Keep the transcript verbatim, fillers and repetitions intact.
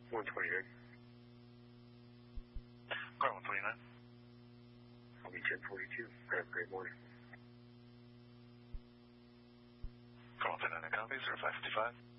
one twenty-nine. Car one twenty-nine. I'll be ten forty-two. Have a great morning. Car one twenty-nine, copy, zero five fifty-five.